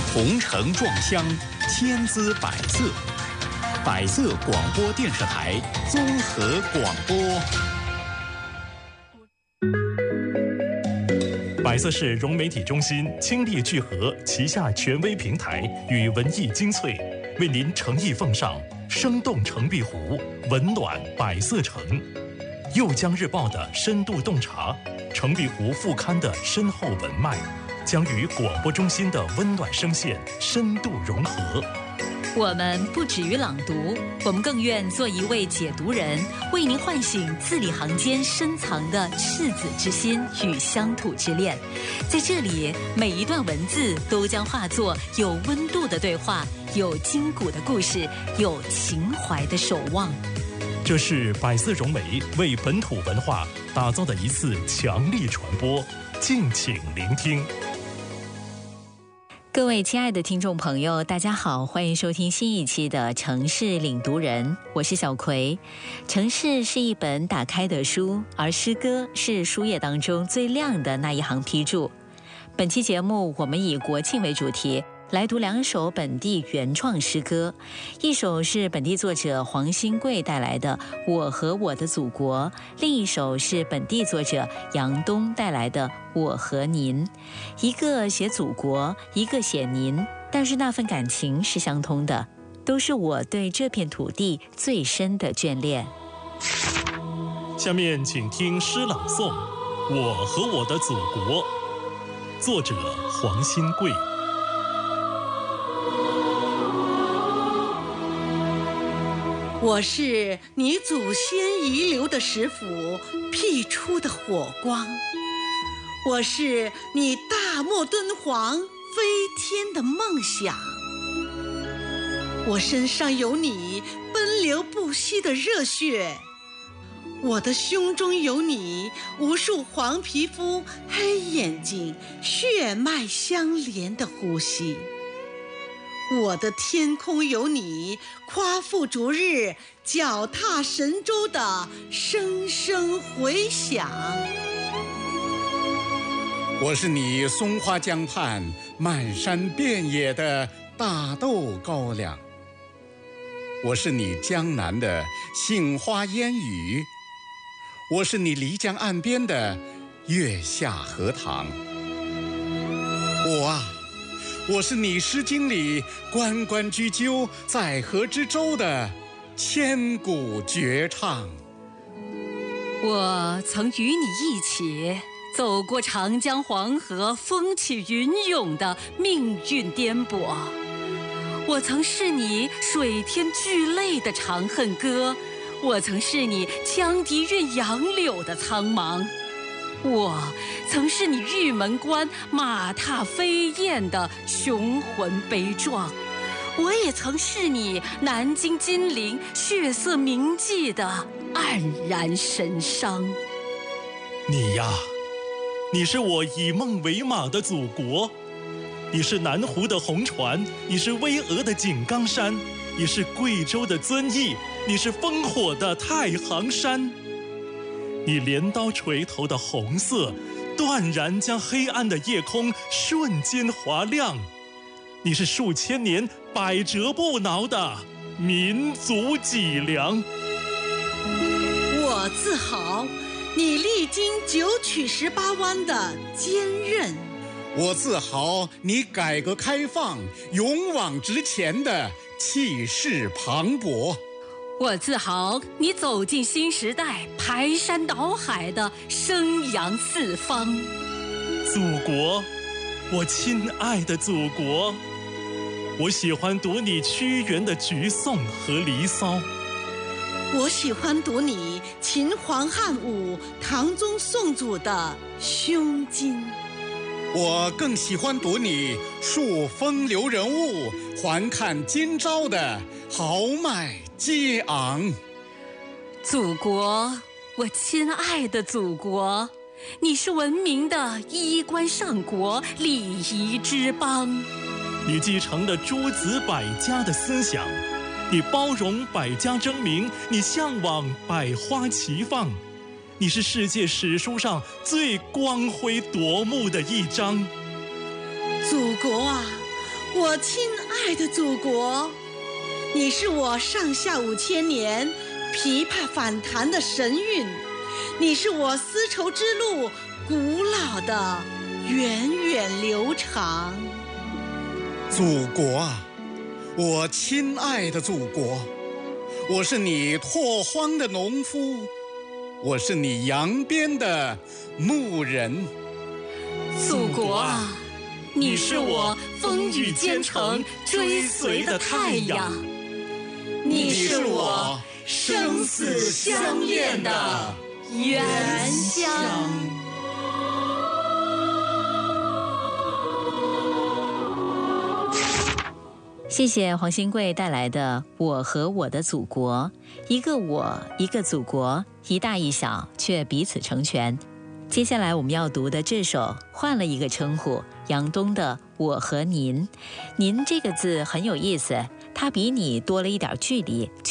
红尘撞香，千姿百色。百色广播电视台综合广播。 百色市融媒体中心倾力聚合旗下权威平台与文艺精粹，为您诚意奉上生动澄碧湖，温暖百色城。右江日报的深度洞察，澄碧湖副刊的深厚文脉，将与广播中心的温暖声线深度融合。 我们不止于朗读，我们更愿做一位解读人，为您唤醒字里行间深藏的赤子之心与乡土之恋。在这里，每一段文字都将化作有温度的对话，有筋骨的故事，有情怀的守望。 这是百色融媒为本土文化打造的一次强力传播，敬请聆听。 各位亲爱的听众朋友，大家好，欢迎收听新一期的城市领读人，我是小葵。城市是一本打开的书，而诗歌是书页当中最亮的那一行批注。本期节目我们以国庆为主题，来读2首本地原创诗歌，一首是本地作者黄新贵带来的《我和我的祖国》，另一首是本地作者杨东带来的《我和您》。一个写祖国，一个写您，但是那份感情是相通的，都是我对这片土地最深的眷恋。 下面请听诗朗诵《我和我的祖国》，作者黄新贵。 我是你祖先遗留的石斧辟出的火光，我是你大漠敦煌飞天的梦想，我身上有你奔流不息的热血，我的胸中有你无数黄皮肤黑眼睛血脉相连的呼吸，我的天空有你夸父逐日脚踏神州的声声回响， 我是你松花江畔漫山遍野的大豆高粱，我是你江南的杏花烟雨，我是你漓江岸边的月下荷塘，我是你《诗经》里关关雎鸠，在河之洲的千古绝唱。 我曾与你一起走过长江黄河风起云涌的命运颠簸，我曾是你水天巨泪的长恨歌，我曾是你羌笛韵杨柳的苍茫，我曾是你玉门关马踏飞燕的雄浑悲壮，我也曾是你南京金陵血色铭记的黯然神伤。 你呀，你是我以梦为马的祖国，你是南湖的红船，你是巍峨的井冈山，你是贵州的遵义，你是烽火的太行山。你镰刀锤头的红色，断然将黑暗的夜空瞬间划亮。你是数千年百折不挠的民族脊梁。 我自豪你历经9曲18弯的坚韧， 我自豪你改革开放勇往直前的气势磅礴， 我自豪你走进新时代排山倒海的声扬四方。 祖国，我亲爱的祖国，我喜欢读你屈原的《橘颂》和《离骚》， 我喜欢读你秦皇汉武唐宗宋祖的《胸襟》， 我更喜欢读你述风流人物还看今朝的豪迈激昂。 祖国，我亲爱的祖国，你是文明的衣冠上国，礼仪之邦。 你继承了诸子百家的思想，你包容百家争鸣，你向往百花齐放，你是世界史书上最光辉夺目的一章。 祖国啊， 我亲爱的祖国，你是我上下5000年琵琶反弹的神韵，你是我丝绸之路古老的源远流长。 祖国啊，我亲爱的祖国，我是你拓荒的农夫，我是你扬鞭的牧人。 祖国啊，你是我风雨兼程追随的太阳，你是我生死相恋的原乡。 谢谢黄新贵带来的《我和我的祖国》，一个我，一个祖国，一大一小，却彼此成全。接下来我们要读的这首换了一个称呼，杨东的《我和您》。您这个字很有意思，它比你多了一点距离。